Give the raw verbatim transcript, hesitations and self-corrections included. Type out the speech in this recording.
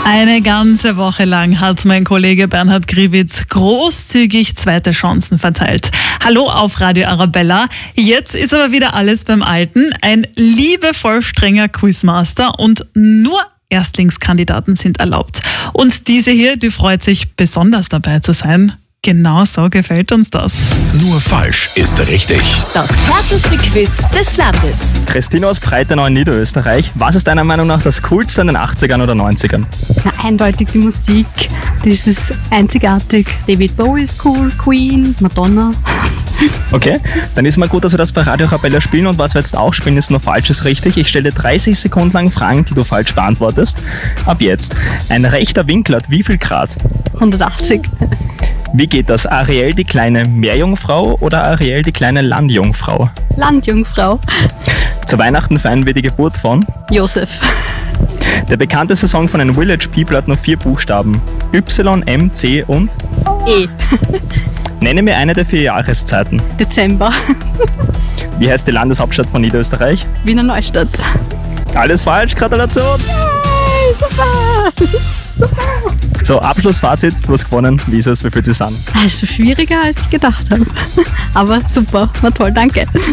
Eine ganze Woche lang hat mein Kollege Bernhard Griwitz großzügig zweite Chancen verteilt. Hallo auf Radio Arabella. Jetzt ist aber wieder alles beim Alten. Ein liebevoll strenger Quizmaster und nur Erstlingskandidaten sind erlaubt. Und diese hier, die freut sich besonders dabei zu sein. Genau so gefällt uns das. Nur falsch ist richtig. Das härteste Quiz des Landes. Christina aus Breitenau in Niederösterreich. Was ist deiner Meinung nach das Coolste in den achtzigern oder neunzigern? Na, eindeutig die Musik. Das ist einzigartig. David Bowie ist cool, Queen, Madonna. Okay, dann ist mal gut, dass wir das bei Radio Arabella spielen, und was wir jetzt auch spielen, ist nur falsch ist richtig. Ich stelle dir dreißig Sekunden lang Fragen, die du falsch beantwortest. Ab jetzt. Ein rechter Winkel hat wie viel Grad? hundertachtzig. Wie geht das? Ariel die kleine Meerjungfrau oder Ariel die kleine Landjungfrau? Landjungfrau. Zu Weihnachten feiern wir die Geburt von? Josef. Der bekannteste Song von den Village People hat nur vier Buchstaben. Y, M, C und? E. Nenne mir eine der vier Jahreszeiten. Dezember. Wie heißt die Landeshauptstadt von Niederösterreich? Wiener Neustadt. Alles falsch, Gratulation! Yay, super! So, Abschlussfazit, du hast gewonnen. Wie ist es, wie fühlt es sich an? Es ist schwieriger, als ich gedacht habe. Aber super, war toll, danke.